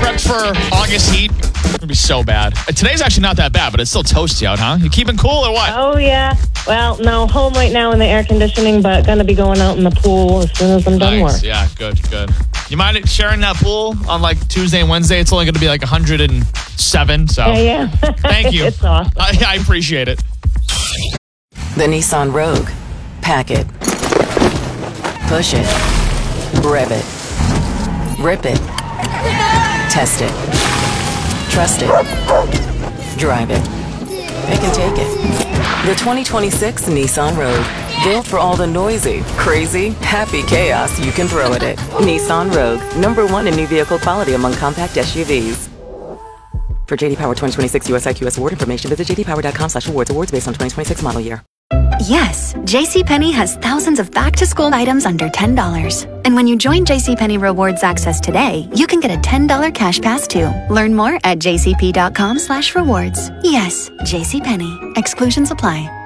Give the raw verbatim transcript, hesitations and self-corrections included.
prepped for August heat? It's going to be so bad. Today's actually not that bad, but it's still toasty out, huh? You keeping cool or what? Oh, yeah. Well, no, home right now in the air conditioning, but going to be going out in the pool as soon as I'm done Nice. work. Yeah, good, good. You mind sharing that pool on like Tuesday and Wednesday? It's only going to be like one hundred seven, so. Yeah, yeah. Thank you. It's awesome. I, I appreciate it. The Nissan Rogue. Pack it. Push it. Rev it. Rip it. Test it. Trust it. Drive it. It can take it. The twenty twenty-six Nissan Rogue. Built for all the noisy, crazy, happy chaos you can throw at it. Nissan Rogue. Number one in new vehicle quality among compact S U Vs. For J D Power twenty twenty-six U S I Q S award information, visit j d power dot com slash awards. Awards based on twenty twenty-six model year. Yes, JCPenney has thousands of back-to-school items under ten dollars. And when you join JCPenney Rewards Access today, you can get a ten dollars cash pass too. Learn more at j c p dot com slash rewards. Yes, JCPenney. Exclusions apply.